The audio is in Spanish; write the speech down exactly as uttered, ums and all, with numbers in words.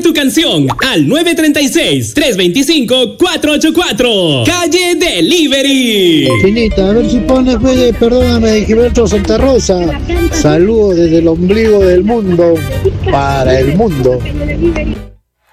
tu canción al nueve tres seis, tres dos cinco, cuatro ocho cuatro. Calle Delivery. Finita, a ver si pones, pues, perdóname, de Gilberto Santa Rosa. Saludos desde el ombligo del mundo para el mundo.